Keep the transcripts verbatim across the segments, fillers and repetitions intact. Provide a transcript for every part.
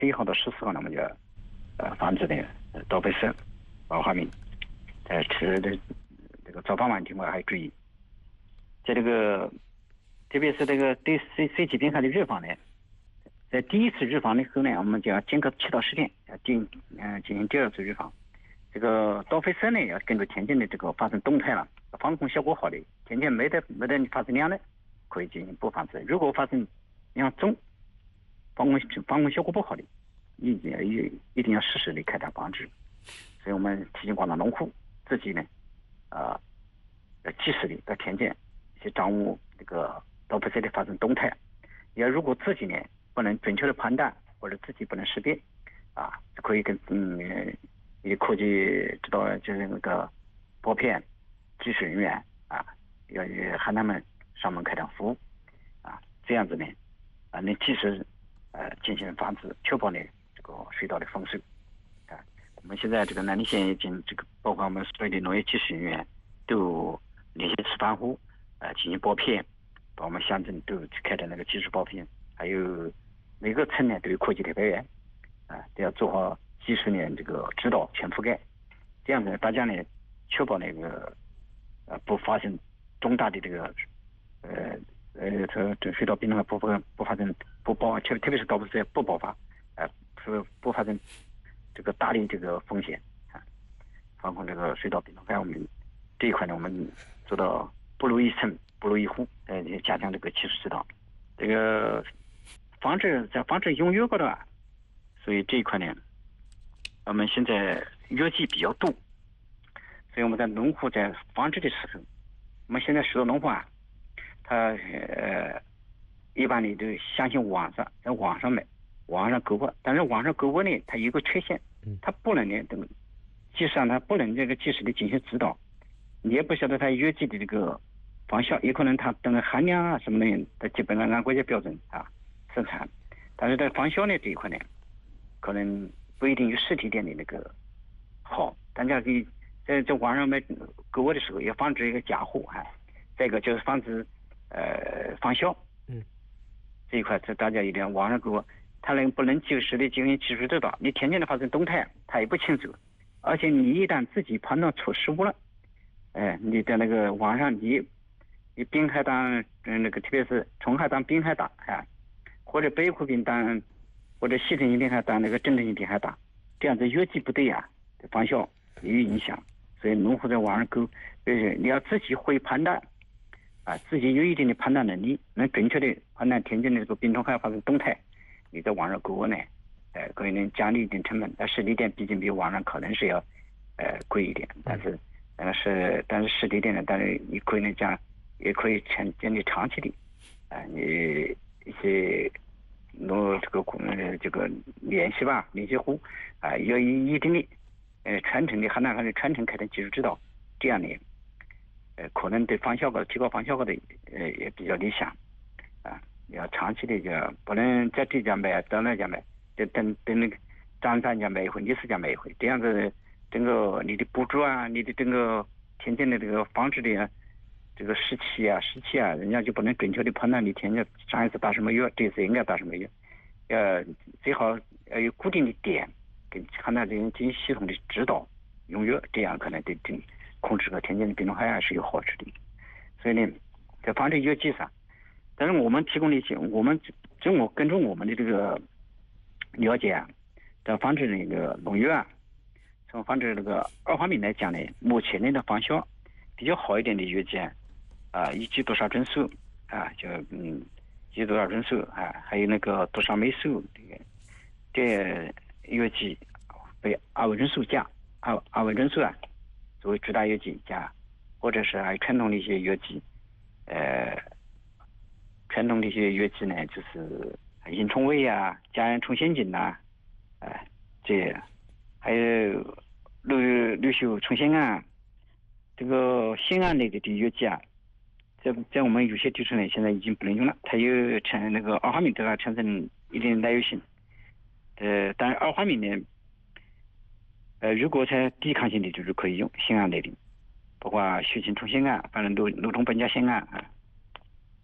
十一号到十四号，那么就呃防止的多贝氏、二花米在吃的这个早傍晚情况还要注意。在这个特别是这个对 C C 疾病它的预防呢，在第一次预防的时候呢，我们就要间隔七到十天要进嗯、呃、进行第二次预防。这个多菲参呢，要根据田间的这个发生动态了，防控效果好的，田间没得没得发生量的，可以进行播放治。如果发生量重，防控防控效果不好的，一定一一定要适时的开展防治。所以我们提醒广大农户自己呢，啊、呃，要及时的在田间去掌握这个多菲参的发生动态。也如果自己呢不能准确的判断，或者自己不能识别，啊，可以跟嗯。以科技指导就是那个拨片技术人员啊，要喊他们上门开展服务啊，这样子呢啊能及时呃进行防治，确保呢这个水稻的丰收啊。我们现在这个南宁县已经这个包括我们所有的农业技术人员都联系示范户啊进行拨片，把我们乡镇都开展那个技术拨片，还有每个村呢都有科技特派员啊，都要做好技术呢这个指导全覆盖，这样子大家呢确保那个呃不发生重大的这个呃呃这这水稻病毒不不不发生不爆，特特别是导致在不爆发，呃不不发生这个大的这个风险啊，防控这个水稻病毒。我们这一块呢，我们做到不如一村不如一户，呃加强这个技术指导，这个防治在防治用药高头啊，所以这一块呢。我们现在药剂比较多，所以我们在农户在防治的时候，我们现在许多农户啊，他呃一般的都相信网上，在网上买，网上购物，但是网上购物呢，它有个缺陷，它不能呢，这个技术上它不能这个及时的进行指导，你也不晓得它药剂的这个防效，也可能它等含量啊什么的，它基本上按国家标准啊生产，但是在防效呢这一块呢，可能。不一定有实体店的那个好，大家可以在在网上买购物的时候要防止一个假货啊。再一个就是防止呃仿效，嗯，这一块是大家一定要网上购物，它能不能及时的进行技术指导？你天天的发生动态，它也不清楚，而且你一旦自己判断出失误了，哎，你在那个网上你你病害当嗯那个特别是虫害当病害大啊，或者白虎病当。或者系统性病害大，那个真正性病害大，这样子药剂不对啊，防效也有影响。所以农户在网上购，呃，你要自己会判断，啊，自己有一定的判断能力，能准确的判断田间的这个病虫害发生动态，你在网上购物呢，呃，可以能降低一定成本。但实体店毕竟比网上可能是要，呃，贵一点，但是，但是但是实体店呢，但是你可以能讲，也可以成建立长期的，啊、呃，你一些。弄这个呃这个联系吧，联系户啊，要以一定的呃传承的河南话的传承开展技术指导，这样呢，呃可能对防效果提高防效果的呃也比较理想啊。要长期的就不能在这家买到那家买，就等等那个张三家买一回，李四家买一回，这样子整个你的补助啊，你的整个田间的这个防治的。这个时期啊，时期啊，人家就不能准确的判断你天天上一次打什么药，这次应该打什么药，呃，最好要有固定的点，给河南人进行系统的指导用药，这样可能对对控制和田间的病虫害是有好处的。所以呢，在防治药剂上，但是我们提供的一些，我们跟我根据我们的这个了解啊，在防治那个农药啊，从防治这个二花米来讲呢，目前的防效比较好一点的药剂啊。啊，一级多少春素啊，就嗯，一级多少春素啊，还有那个多少霉素这个，这药剂被阿维春素加阿阿维春素啊作为主打药剂加，或者是还有传统的一些药剂，呃，传统的一些药剂呢，就是银虫味啊、甲胺虫腺苷呐，哎、呃，这还有氯氯溴虫酰胺，这个酰胺类的的药剂啊。在在我们有些地区呢，现在已经不能用了，它有产那个二花米对它产生一定的耐药性，呃，但是二花米呢，呃，如果在抵抗性的就是可以用酰胺类的，包括血清虫酰胺，反正蠕蠕虫苯甲酰胺啊，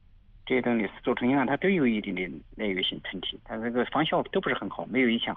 这些等历史组成银行它都有一定的耐药性成体，它这个方效都不是很好，没有以前